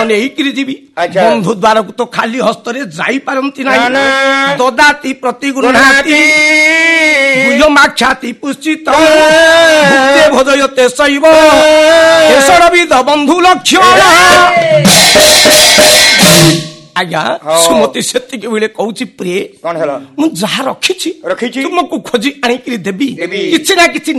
ନେଇକିରି ଯିବି ଆଚ୍ଛା। ବନ୍ଧୁ ଦ୍ୱାରକୁ ତ ଖାଲି ହସ୍ତରେ ଯାଇପାରନ୍ତି ନାହିଁ ନା, ନା। ଦଦାତି ପ୍ରତି ଗୃହାତି ମାକ୍ଷାତି ପୁଷ୍ଟିତ ଭୁକ୍ତେ ଭୋଜୟତେ ଶୈବ ଏଷରବିଦ ବନ୍ଧୁ ଲକ୍ଷ୍ମଣ ଆଜ୍ଞା ସୁମତି ସେତିକି ବେଳେ କହୁଛି ପ୍ରିୟ କଣ ହେଲା ମୁଁ ଯାହା ରଖିଛି ରଖିଛି ତୁମକୁ ଖୋଜି ଆଣିକିରି ଦେବି ଦେବି। କିଛି ନା କିଛି